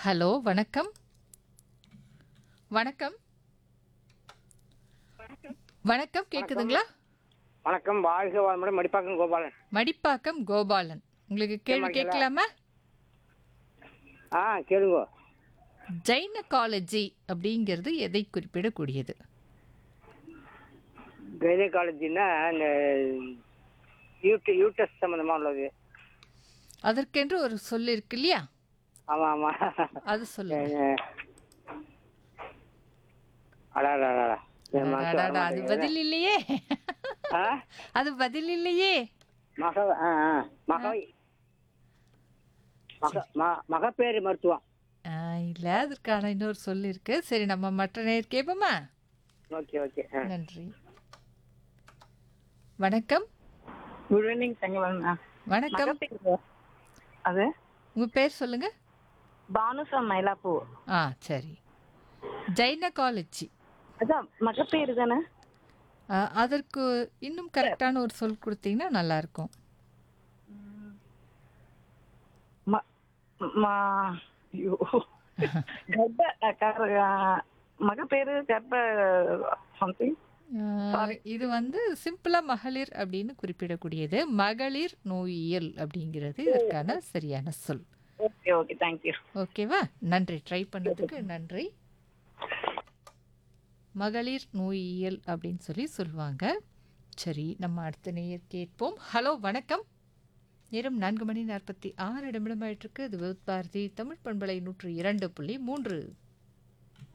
Hello, வணக்கம். வணக்கம். வணக்கம் வணக்கம். கேக்குதுங்களா? வணக்கம். வாழ்க வளமுடன். மடிப்பாக்கம் கோபாலன். மடிப்பாக்கம் கோபாலன். உங்களுக்கு நிச்சயமா கேள்வி இருக்கீங்களா? கேட்கலாமா? கேளுங்க. ஜைனகாலஜி அப்படிங்கிறது எதை குறிப்பிடக்கூடியது? கைனகாலஜின்னா இந்த யூட்டஸ் சம்மந்தமாக உள்ளது. அதற்கென்று ஒரு சொல் இருக்கு இல்லையா? ஆமாம் ஆமாம். அது சொல்லுங்க. அடாடா என் மனசு வர அடடடடா, அது மாட்டேங்குது. பதில் இல்லையே. ஆ அது பதில் இல்லையே. மக ஆ ஆ மக மக மகப்பேறு மருத்துவம். ஆ, இல்ல, அதற்கான இன்னொரு சொல் இருக்கு. சரி, நம்ம மற்ற நேர் கேட்போமா? Okay okay. நன்றி. வணக்கம். Good evening Thangavel ma'am. வணக்கம். மகப்பேறு அது உங்க பேர் சொல்லுங்க. பானு ஃப்ரம் மயிலாப்பூர். ஆ, சரி. ஜைனகாலஜி. அதான் மகப்பேறு தானே? அதற்கு இன்னும் கரெக்டான ஒரு சொல் கொடுத்தீங்கன்னா நல்லா இருக்கும். ம- ம- ஐயோ. கர்ப்ப மகப்பேறு கர்ப்ப சம்திங். இது வந்து சிம்பிளா மகளிர் அப்படின்னு குறிப்பிடக்கூடியது. மகளிர் நோயியல் அப்படிங்கிறது இதற்கான சரியான சொல். Okay okay, thank you. ஓகேவா? நன்றி. ட்ரை பண்ணதுக்கு நன்றி. மகளிர் நோயியல் அப்படின்னு சொல்லி சொல்லுவாங்க. சரி, நம்ம அடுத்த நேயர் கேட்போம். ஹலோ, வணக்கம். நேரம் 4 மணி 46 நிமிடம் ஆயிட்டிருக்கு. இது வித் பாரதி தமிழ் பண்பலை 102.3.